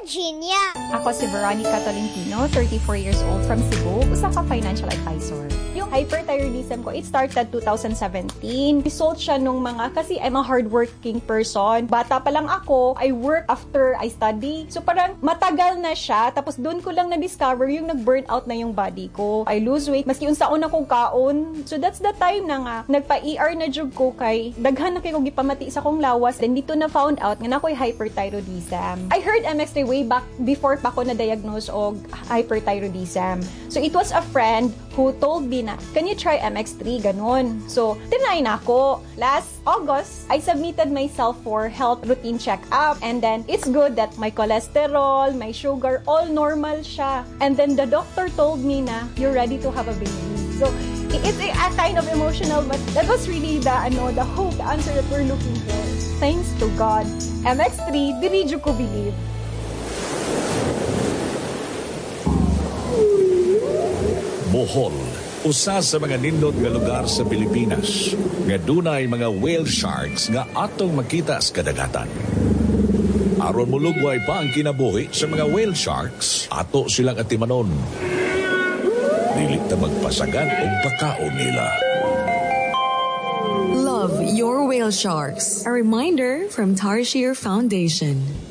Virginia. Ako si Veronica Tolentino, 34 years old from Cebu, usa ka financial advisor. Yung hyperthyroidism ko, it started 2017. Result siya nung kasi I'm a hardworking person. Bata pa lang ako, I work after I study. So parang matagal na siya, tapos doon ko lang na-discover yung nag-burn out na yung body ko. I lose weight, maski unsaon akong kaon. So that's the time na nga, nagpa-ER na jug ko kay daghan na kay ko gipamati sa kong lawas. Then dito na found out nga nakoy hyperthyroidism. I heard MX3 way back before pa ko na-diagnose og hyperthyroidism. So it was a friend who told me na, can you try MX3? Ganon. So, tinry na ako. Last August, I submitted myself for health routine check-up. And then, it's good that my cholesterol, my sugar, all normal siya. And then, the doctor told me na, you're ready to have a baby. So, it's a kind of emotional, but that was really the hope, the answer that we're looking for. Thanks to God. MX3, dili jud ko believe. Bohol, usa sa mga nindot nga lugar sa Pilipinas nga dunay mga whale sharks nga atong makita sa kadagatan. Aron mulugway pa ang kinabuhi sa mga whale sharks, ato silang atimanon. Dili ta magpasagan og pagkaon nila. Love your whale sharks. A reminder from Tarshir Foundation.